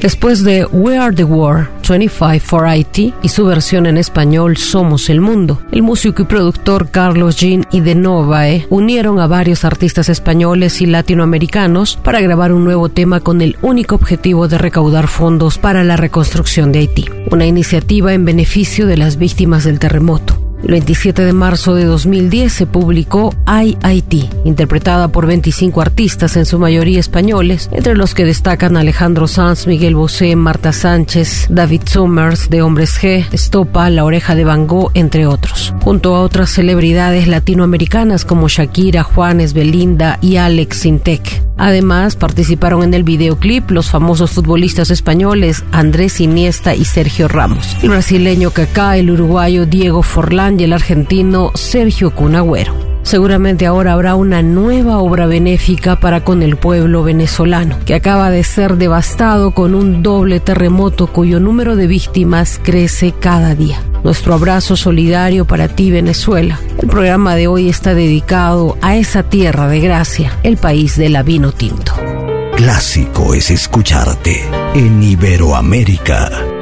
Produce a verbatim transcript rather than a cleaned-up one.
Después de We Are the World, veinticinco for Haití y su versión en español Somos el Mundo, el músico y productor Carlos Jean y De Novae unieron a varios artistas españoles y latinoamericanos para grabar un nuevo tema con el único objetivo de recaudar fondos para la reconstrucción de Haití, una iniciativa en beneficio de las víctimas del terremoto. El veintisiete de marzo de dos mil diez se publicó Ay Haití, interpretada por veinticinco artistas, en su mayoría españoles, entre los que destacan Alejandro Sanz, Miguel Bosé, Marta Sánchez, David Summers, de Hombres G, Estopa, La Oreja de Van Gogh, entre otros, junto a otras celebridades latinoamericanas como Shakira, Juanes, Belinda y Alex Sintek. Además, participaron en el videoclip los famosos futbolistas españoles Andrés Iniesta y Sergio Ramos, el brasileño Kaká, el uruguayo Diego Forlán y el argentino Sergio Kun Agüero. Seguramente ahora habrá una nueva obra benéfica para con el pueblo venezolano, que acaba de ser devastado con un doble terremoto cuyo número de víctimas crece cada día. Nuestro abrazo solidario para ti, Venezuela. El programa de hoy está dedicado a esa tierra de gracia, el país de la vino tinto. Clásico es escucharte en Iberoamérica.